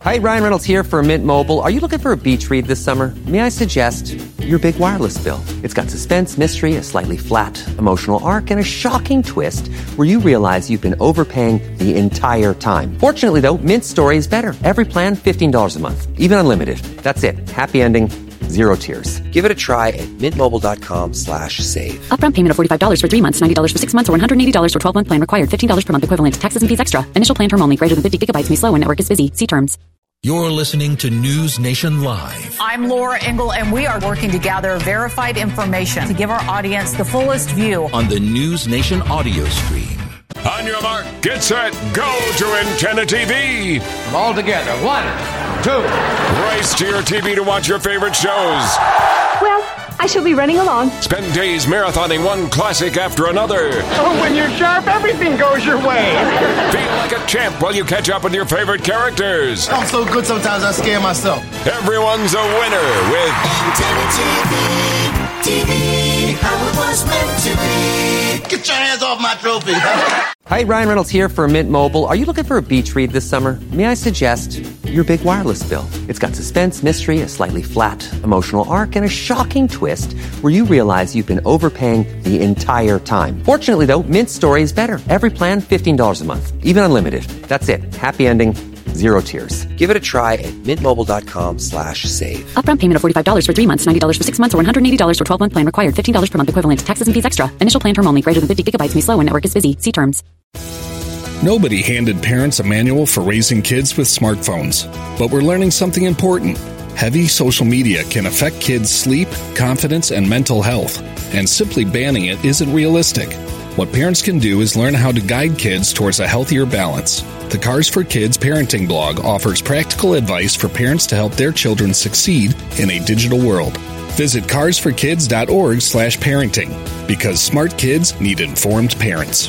Hi, Ryan Reynolds here for Mint Mobile. Are you looking for a beach read this summer? May I suggest your big wireless bill? It's got suspense, mystery, a slightly flat emotional arc, and a shocking twist where you realize you've been overpaying the entire time. Fortunately, though, Mint's story is better. Every plan, $15 a month. Even unlimited. That's it. Happy ending. Zero tears. Give it a try at mintmobile.com/save. Upfront payment of $45 for 3 months, $90 for 6 months, or $180 for 12-month plan required. $15 per month equivalent. Taxes and fees extra. Initial plan term only. Greater than 50 gigabytes may slow when network is busy. See terms. You're listening to News Nation Live. I'm Laura Ingle, and we are working to gather verified information to give our audience the fullest view on the News Nation audio stream. On your mark, get set, go to Antenna TV. All together, 1, 2. Race to your TV to watch your favorite shows. Well, I shall be running along. Spend days marathoning one classic after another. Oh, when you're sharp, everything goes your way. Feel like a champ while you catch up with your favorite characters. I'm so good sometimes I scare myself. Everyone's a winner with Antenna TV, how it was meant to be. Get your hands off my trophy. Hi, Ryan Reynolds here for Mint Mobile. Are you looking for a beach read this summer? May I suggest your big wireless bill? It's got suspense, mystery, a slightly flat emotional arc, and a shocking twist where you realize you've been overpaying the entire time. Fortunately, though, Mint's story is better. Every plan, $15 a month. Even unlimited. That's it. Happy ending. Zero tears. Give it a try at mintmobile.com/save. Upfront payment of $45 for 3 months, $90 for 6 months, or $180 for 12-month plan required. $15 per month equivalent. Taxes and fees extra. Initial plan term only. Greater than 50 gigabytes may slow when network is busy. See terms. Nobody handed parents a manual for raising kids with smartphones. But we're learning something important. Heavy social media can affect kids' sleep, confidence, and mental health. And simply banning it isn't realistic. What parents can do is learn how to guide kids towards a healthier balance. The Cars for Kids parenting blog offers practical advice for parents to help their children succeed in a digital world. Visit carsforkids.org/parenting because smart kids need informed parents.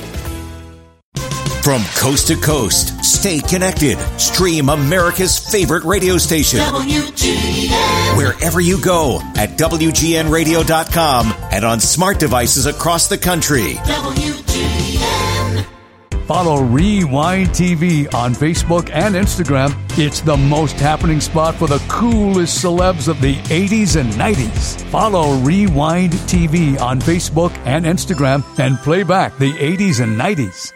From coast to coast, stay connected. Stream America's favorite radio station. WGN. Wherever you go at WGNradio.com and on smart devices across the country. WGN. Follow Rewind TV on Facebook and Instagram. It's the most happening spot for the coolest celebs of the 80s and 90s. Follow Rewind TV on Facebook and Instagram and play back the 80s and 90s.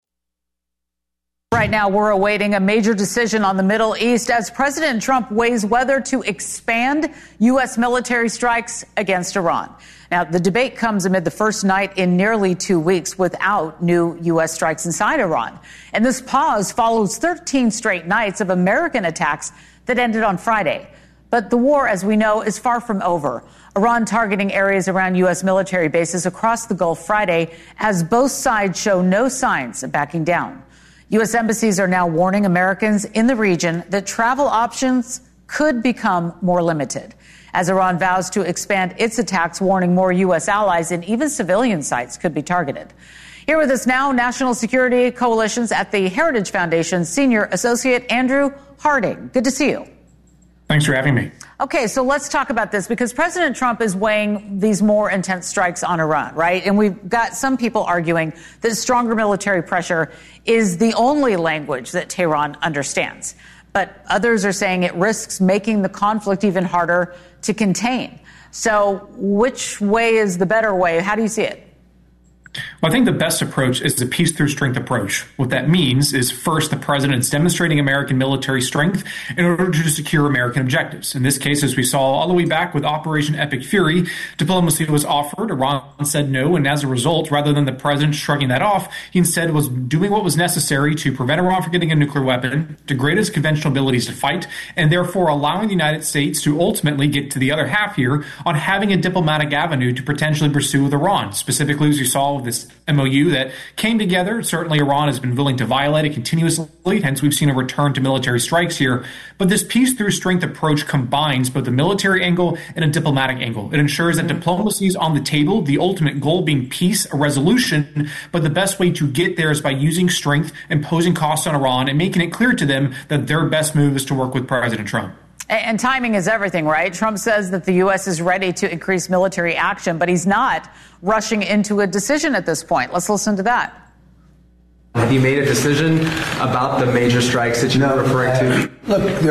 Right now, we're awaiting a major decision on the Middle East as President Trump weighs whether to expand U.S. military strikes against Iran. Now, the debate comes amid the first night in nearly 2 weeks without new U.S. strikes inside Iran. And this pause follows 13 straight nights of American attacks that ended on Friday. But the war, as we know, is far from over. Iran targeting areas around U.S. military bases across the Gulf Friday as both sides show no signs of backing down. U.S. embassies are now warning Americans in the region that travel options could become more limited as Iran vows to expand its attacks, warning more U.S. allies and even civilian sites could be targeted. Here with us now, National Security Coalitions at the Heritage Foundation Senior Associate Andrew Harding. Good to see you. Thanks for having me. Okay, so let's talk about this because President Trump is weighing these more intense strikes on Iran, right? And we've got some people arguing that stronger military pressure is the only language that Tehran understands. But others are saying it risks making the conflict even harder to contain. So which way is the better way? How do you see it? Well, I think the best approach is the peace through strength approach. What that means is, first, the president's demonstrating American military strength in order to secure American objectives. In this case, as we saw all the way back with Operation Epic Fury, diplomacy was offered. Iran said no, and as a result, rather than the president shrugging that off, he instead was doing what was necessary to prevent Iran from getting a nuclear weapon, degrade its conventional abilities to fight, and therefore allowing the United States to ultimately get to the other half here on having a diplomatic avenue to potentially pursue with Iran. Specifically, as you saw with this MOU that came together. Certainly Iran has been willing to violate it continuously, hence we've seen a return to military strikes here. But this peace through strength approach combines both a military angle and a diplomatic angle. It ensures that diplomacy is on the table, the ultimate goal being peace, a resolution, but the best way to get there is by using strength, imposing costs on Iran, and making it clear to them that their best move is to work with President Trump. And timing is everything, right? Trump says that the U.S. is ready to increase military action, but he's not rushing into a decision at this point. Let's listen to that. Have you made a decision about the major strikes that you're referring to? Look,